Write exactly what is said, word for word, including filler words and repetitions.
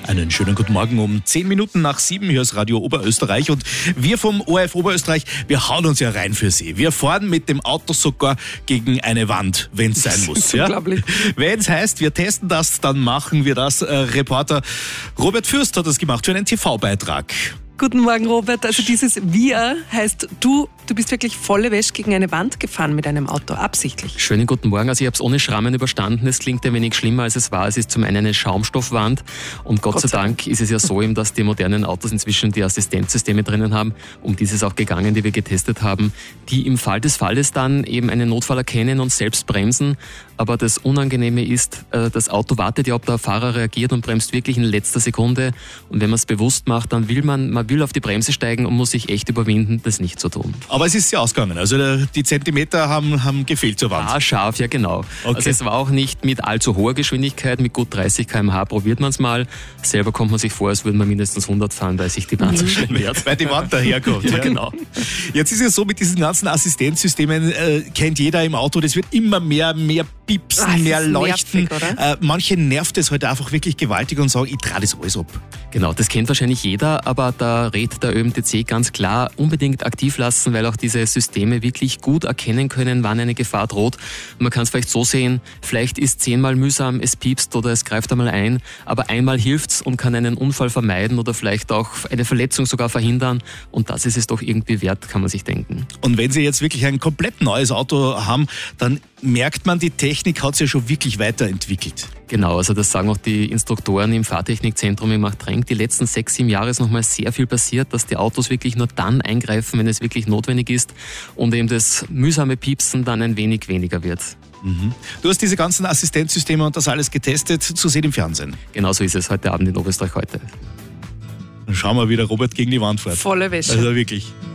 Einen schönen guten Morgen um zehn Minuten nach sieben. Hier ist Radio Oberösterreich und wir vom O R F Oberösterreich, wir hauen uns ja rein für Sie. Wir fahren mit dem Auto sogar gegen eine Wand, wenn es sein muss. Ja? Unglaublich. Wenn es heißt, wir testen das, dann machen wir das. Äh, Reporter Robert Fürst hat das gemacht für einen T V-Beitrag. Guten Morgen, Robert. Also dieses Wir heißt, du, du bist wirklich volle Wäsche gegen eine Wand gefahren mit einem Auto, absichtlich. Schönen guten Morgen. Also ich habe es ohne Schrammen überstanden. Es klingt ein wenig schlimmer, als es war. Es ist zum einen eine Schaumstoffwand und Gott, Gott sei Dank, Dank ist es ja so, eben, dass die modernen Autos inzwischen die Assistenzsysteme drinnen haben. Um dieses auch gegangen, die wir getestet haben, die im Fall des Falles dann eben einen Notfall erkennen und selbst bremsen. Aber das Unangenehme ist, das Auto wartet ja, ob der Fahrer reagiert und bremst wirklich in letzter Sekunde. Und wenn man es bewusst macht, dann will man, man will auf die Bremse steigen und muss sich echt überwinden, das nicht zu tun. Aber es ist ja ausgegangen, also die Zentimeter haben, haben gefehlt zur Wand. Ah, scharf, ja genau. Okay. Also es war auch nicht mit allzu hoher Geschwindigkeit, mit gut dreißig Kilometer pro Stunde probiert man es mal. Selber kommt man sich vor, als würde man mindestens hundert fahren, weil sich die Wand so schnell wehrt. Weil die Wand daherkommt. ja, ja, genau. Jetzt ist es so, mit diesen ganzen Assistenzsystemen äh, kennt jeder im Auto, das wird immer mehr, mehr piepsen, Ach, mehr leuchten. Nervig, äh, manche nervt es heute einfach wirklich gewaltig und sagen, ich trage das alles ab. Genau, das kennt wahrscheinlich jeder, aber da rät der Ö M T C ganz klar, unbedingt aktiv lassen, weil auch diese Systeme wirklich gut erkennen können, wann eine Gefahr droht. Man kann es vielleicht so sehen, vielleicht ist zehnmal mühsam, es piepst oder es greift einmal ein, aber einmal hilft's und kann einen Unfall vermeiden oder vielleicht auch eine Verletzung sogar verhindern und das ist es doch irgendwie wert, kann man sich denken. Und wenn Sie jetzt wirklich ein komplett neues Auto haben, dann merkt man, die Technik hat sich ja schon wirklich weiterentwickelt. Genau, also das sagen auch die Instruktoren im Fahrtechnikzentrum in Machtrenk. Die letzten sechs, sieben Jahre ist nochmal sehr viel passiert, dass die Autos wirklich nur dann eingreifen, wenn es wirklich notwendig ist und eben das mühsame Piepsen dann ein wenig weniger wird. Mhm. Du hast diese ganzen Assistenzsysteme und das alles getestet, zu sehen im Fernsehen. Genau so ist es heute Abend in Oberösterreich heute. Dann schauen wir, wie der Robert gegen die Wand fährt. Volle Wäsche. Also wirklich.